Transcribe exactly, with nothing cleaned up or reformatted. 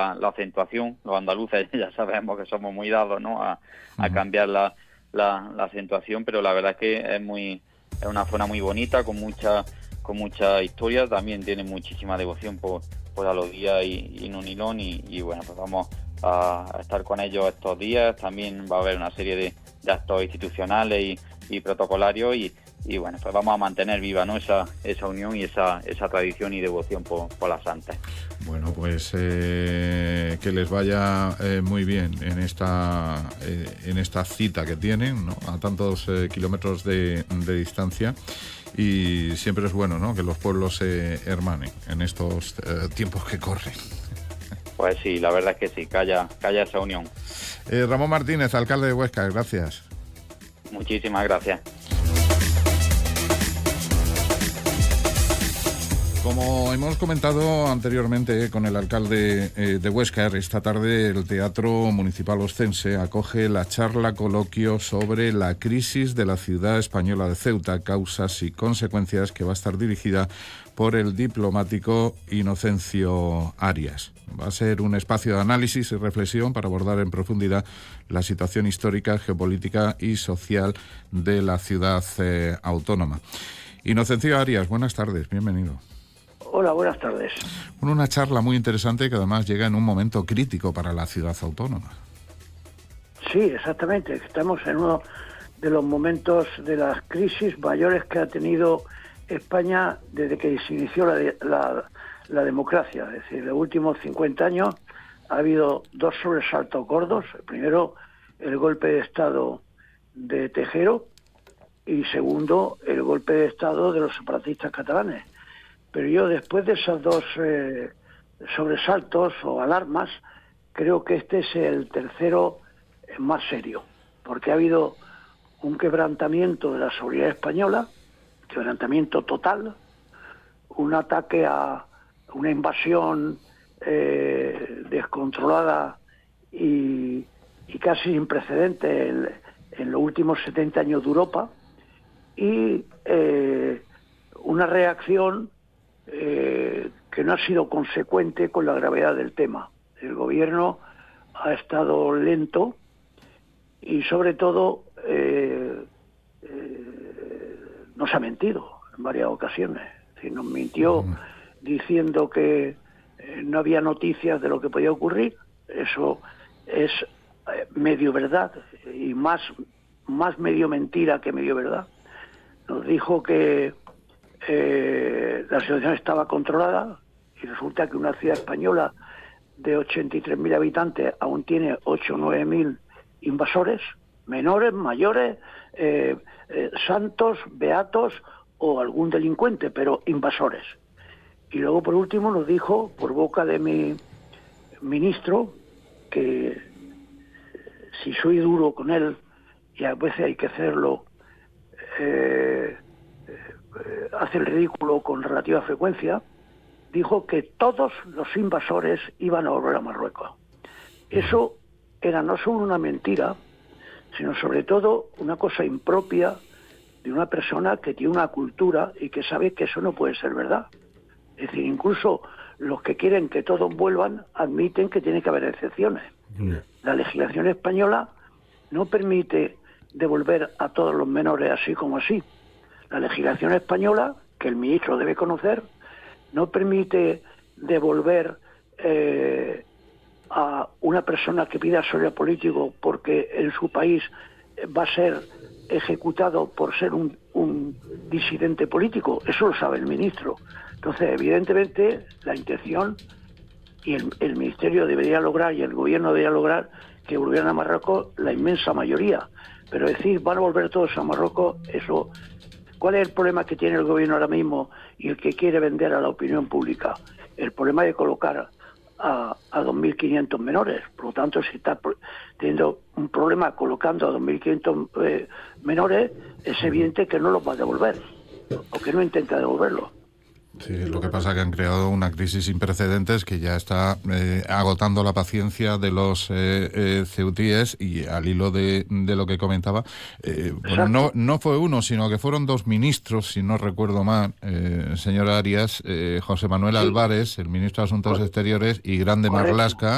la, la acentuación. Los andaluces ya sabemos que somos muy dados, ¿no?, a, a cambiar la, la, la acentuación, pero la verdad es que es muy es una zona muy bonita, con mucha con mucha historia. También tiene muchísima devoción por, por Alodía y, y Nonilón, y, y bueno, pues vamos a, a estar con ellos estos días. También va a haber una serie de, de actos institucionales y, y protocolarios, y, y bueno, pues vamos a mantener viva, ¿no?, esa esa unión y esa esa tradición y devoción por, por las santas. Bueno, pues eh, que les vaya eh, muy bien en esta eh, en esta cita que tienen, ¿no?, a tantos eh, kilómetros de, de distancia, y siempre es bueno, ¿no?, que los pueblos se hermanen en estos eh, tiempos que corren. Pues sí, la verdad es que sí, que haya, que haya esa unión. Eh, Ramón Martínez, alcalde de Huesca, gracias. Muchísimas gracias. Como hemos comentado anteriormente con el alcalde eh, de Huesca, esta tarde el Teatro Municipal Oscense acoge la charla coloquio sobre la crisis de la ciudad española de Ceuta, causas y consecuencias, que va a estar dirigida por el diplomático Inocencio Arias. Va a ser un espacio de análisis y reflexión para abordar en profundidad la situación histórica, geopolítica y social de la ciudad eh, autónoma. Inocencio Arias, buenas tardes, bienvenido. Hola, buenas tardes. Bueno, una charla muy interesante que además llega en un momento crítico para la ciudad autónoma. Sí, exactamente. Estamos en uno de los momentos de las crisis mayores que ha tenido España desde que se inició la, la, la democracia. Es decir, en los últimos cincuenta años ha habido dos sobresaltos gordos. El primero, el golpe de Estado de Tejero, y segundo, el golpe de Estado de los separatistas catalanes. Pero yo, después de esos dos eh, sobresaltos o alarmas, creo que este es el tercero más serio, porque ha habido un quebrantamiento de la seguridad española, quebrantamiento total, un ataque a una invasión eh, descontrolada y, y casi sin precedentes en, en los últimos setenta años de Europa, y eh, una reacción Eh, que no ha sido consecuente con la gravedad del tema. El gobierno ha estado lento y, sobre todo, eh, eh, nos ha mentido en varias ocasiones. Es decir, nos mintió diciendo que eh, no había noticias de lo que podía ocurrir. Eso es eh, medio verdad, y más, más medio mentira que medio verdad. Nos dijo que Eh, la situación estaba controlada, y resulta que una ciudad española de ochenta y tres mil habitantes aún tiene ocho o nueve mil invasores, menores, mayores, eh, eh, santos, beatos o algún delincuente, pero invasores. Y luego, por último, nos dijo, por boca de mi ministro, que si soy duro con él, y a veces hay que hacerlo, eh, hace el ridículo con relativa frecuencia, dijo que todos los invasores iban a volver a Marruecos. Eso era no solo una mentira, sino sobre todo una cosa impropia de una persona que tiene una cultura y que sabe que eso no puede ser verdad. Es decir, incluso los que quieren que todos vuelvan admiten que tiene que haber excepciones. La legislación española no permite devolver a todos los menores así como así. La legislación española, que el ministro debe conocer, no permite devolver eh, a una persona que pida asilo político porque en su país va a ser ejecutado por ser un, un disidente político. Eso lo sabe el ministro. Entonces, evidentemente, la intención, y el, el ministerio debería lograr, y el gobierno debería lograr, que volvieran a Marruecos la inmensa mayoría. Pero decir, van a volver todos a Marruecos, eso... ¿Cuál es el problema que tiene el gobierno ahora mismo y el que quiere vender a la opinión pública? El problema de colocar a, a dos mil quinientos menores. Por lo tanto, si está teniendo un problema colocando a dos mil quinientos eh, menores, es evidente que no los va a devolver, o que no intenta devolverlos. Sí, lo que pasa es que han creado una crisis sin precedentes que ya está eh, agotando la paciencia de los eh, eh, ceutíes, y al hilo de, de lo que comentaba, eh, bueno, no, no fue uno, sino que fueron dos ministros, si no recuerdo mal, eh, señor Arias, eh, José Manuel Álvarez, el ministro de Asuntos Exteriores, y Grande Marlaska,